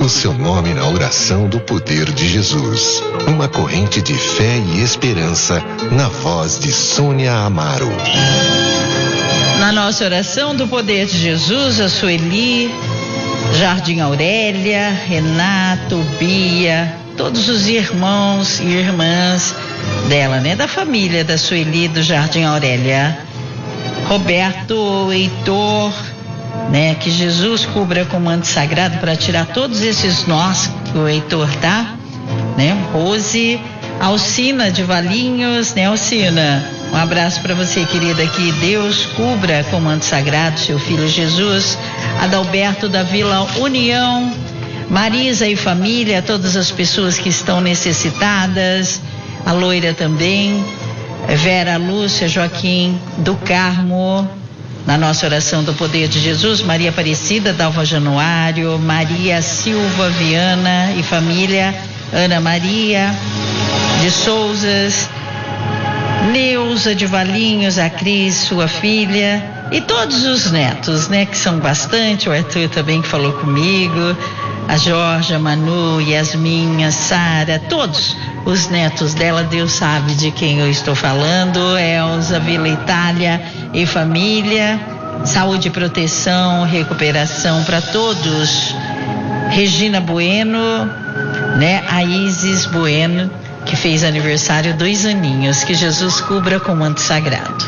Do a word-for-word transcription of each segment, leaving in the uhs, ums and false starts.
seu nome na oração do poder de Jesus. Uma corrente de fé e esperança na voz de Sônia Amaro. Na nossa oração do poder de Jesus, a Sueli, Jardim Aurélia, Renato, Bia, todos os irmãos e irmãs dela, né? Da família da Sueli do Jardim Aurélia. Roberto, Heitor, né? Que Jesus cubra com o manto sagrado para tirar todos esses nós que o Heitor tá, né? Rose, Alcina de Valinhos, né, Alcina? Um abraço para você, querida, que Deus cubra com o manto sagrado seu filho Jesus. Adalberto da Vila União, Marisa e família, todas as pessoas que estão necessitadas, a Loira também, Vera, Lúcia, Joaquim do Carmo, na nossa oração do poder de Jesus, Maria Aparecida, Dalva Januário, Maria Silva Viana e família, Ana Maria de Souzas, Neuza de Valinhos, a Cris, sua filha, e todos os netos, né, que são bastante, o Arthur também que falou comigo, a Jorge, a Manu, Yasmin, a Sara, todos os netos dela, Deus sabe de quem eu estou falando, Elza, Vila Itália e família, saúde e proteção, recuperação para todos. Regina Bueno, né, a Isis Bueno, que fez aniversário dois aninhos, que Jesus cubra com o manto sagrado.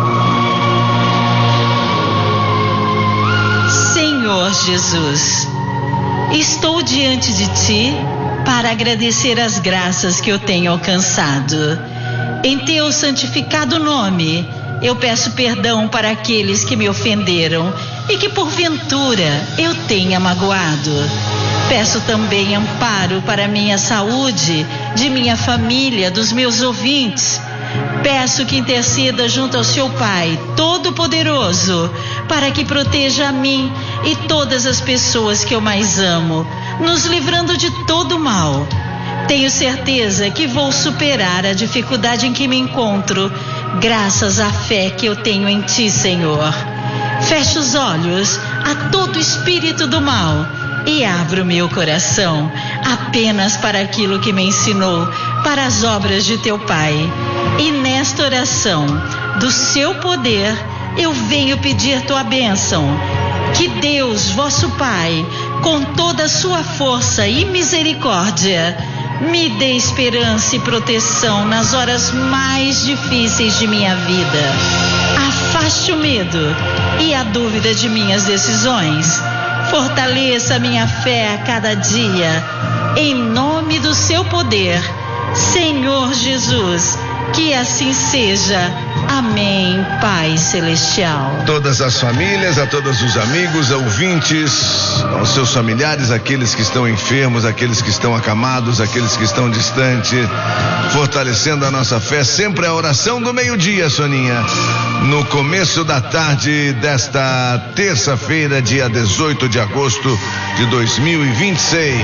Senhor Jesus, estou diante de Ti para agradecer as graças que eu tenho alcançado. Em Teu santificado nome, eu peço perdão para aqueles que me ofenderam e que porventura eu tenha magoado. Peço também amparo para minha saúde, de minha família, dos meus ouvintes. Peço que interceda junto ao seu Pai Todo-Poderoso, para que proteja a mim e todas as pessoas que eu mais amo, nos livrando de todo mal. Tenho certeza que vou superar a dificuldade em que me encontro, graças à fé que eu tenho em Ti, Senhor. Fecho os olhos a todo espírito do mal e abro meu coração apenas para aquilo que me ensinou, para as obras de Teu Pai. E nesta oração do Seu poder, eu venho pedir Tua bênção. Que Deus, vosso Pai, com toda a sua força e misericórdia, me dê esperança e proteção nas horas mais difíceis de minha vida. Afaste o medo e a dúvida de minhas decisões. Fortaleça a minha fé a cada dia, em nome do Seu poder, Senhor Jesus, que assim seja. Amém, Pai Celestial. Todas as famílias, a todos os amigos, ouvintes, aos seus familiares, aqueles que estão enfermos, aqueles que estão acamados, aqueles que estão distantes, fortalecendo a nossa fé, sempre a oração do meio-dia, Soninha, no começo da tarde desta terça-feira, dia dezoito de agosto de dois mil e vinte e seis.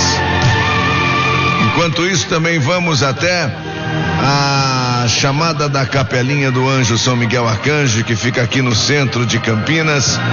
Enquanto isso, também vamos até a chamada da Capelinha do Anjo São Miguel Arcanjo, que fica aqui no centro de Campinas.